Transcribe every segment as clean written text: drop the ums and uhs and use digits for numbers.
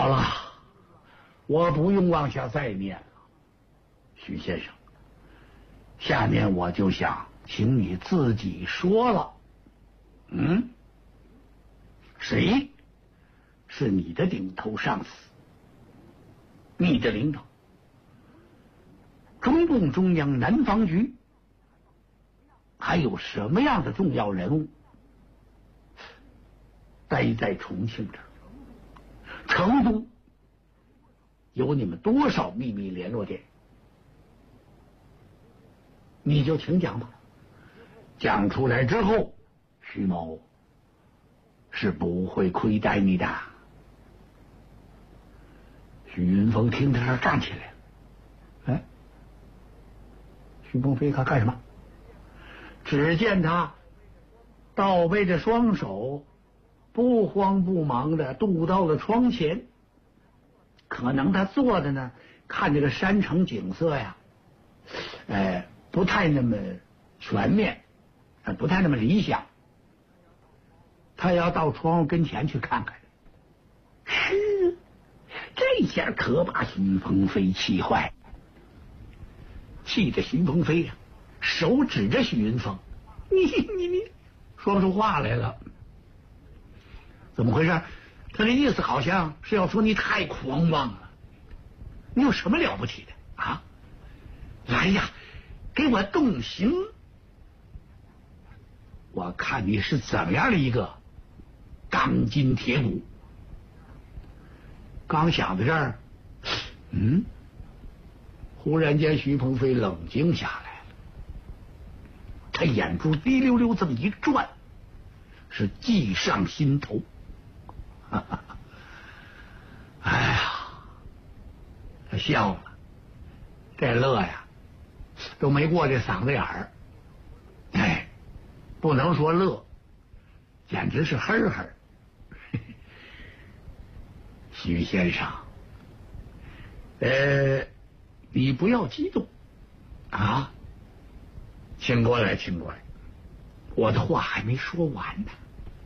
好了，我不用往下再念了，许先生，下面我就想请你自己说了。谁是你的顶头上司？你的领导？中共中央南方局还有什么样的重要人物待在重庆这儿？成都有你们多少秘密联络点？你就请讲吧。讲出来之后，徐某是不会亏待你的。许云峰听到这儿站起来了。哎，许鹏飞他干什么？只见他倒背着双手，不慌不忙的渡到了窗前。可能他坐的呢，看这个山城景色呀，不太那么全面，不太那么理想。他要到窗户跟前去看看。这下可把徐鹏飞气坏，气得徐鹏飞呀，手指着许云峰，你说不出话来了。怎么回事？他的意思好像是要说你太狂妄了，你有什么了不起的啊？来呀，给我动刑！我看你是怎么样的一个钢筋铁骨。刚想到这儿，忽然间徐鹏飞冷静下来了，他眼珠滴溜溜这么一转，是计上心头。哎呀，他笑了，这乐呀都没过这嗓子眼儿。不能说乐，简直是呵呵。许先生，你不要激动啊，请过来，请过来，我的话还没说完呢。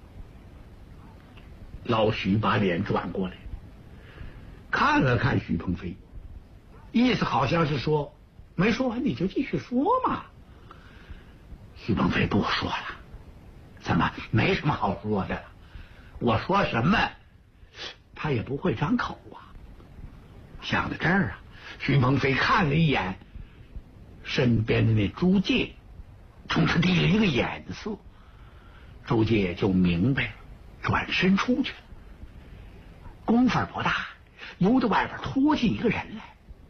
老许把脸转过来，看了看许鹏飞，意思好像是说，没说完你就继续说嘛。许鹏飞不说了，怎么没什么好说的了？我说什么他也不会张口啊。想到这儿啊，许鹏飞看了一眼身边的那朱介，冲他递了一个眼色，朱介就明白了，转身出去了。功夫不大，由着外边拖进一个人来。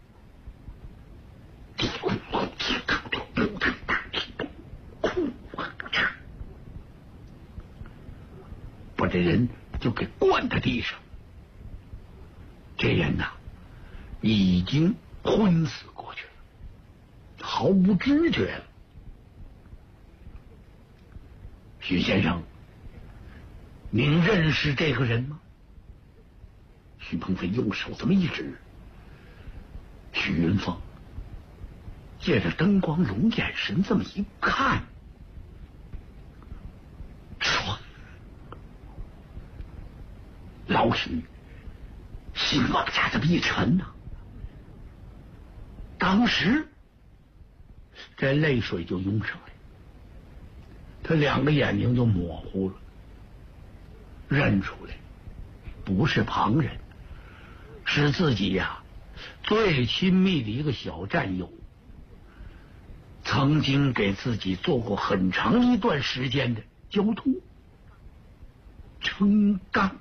把这人就给灌在地上。这人呐，已经昏死过去了，毫无知觉了。许先生，您认识这个人吗？许鹏飞用手这么一指。许云峰借着灯光龙眼神这么一看，唰，老许心往下这么一沉呐，当时这泪水就涌上来，他两个眼睛就模糊了，认出来不是旁人，是自己呀最亲密的一个小战友，曾经给自己做过很长一段时间的交通，程刚。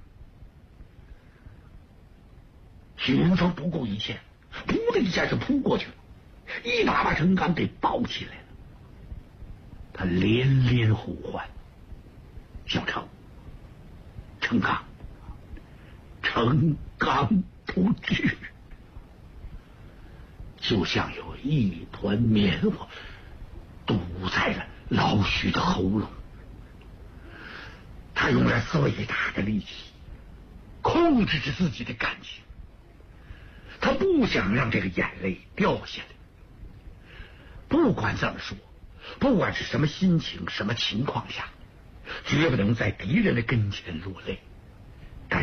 许云峰不顾一切，噗的一下就扑过去了，一把把程刚给抱起来了。他连连呼唤：“小程，程刚，程刚不惧！”就像有一团棉花堵在了老许的喉咙。他用了最大的力气控制着自己的感情，他不想让这个眼泪掉下来。不管怎么说，不管是什么心情、什么情况下，绝不能在敌人的跟前落泪。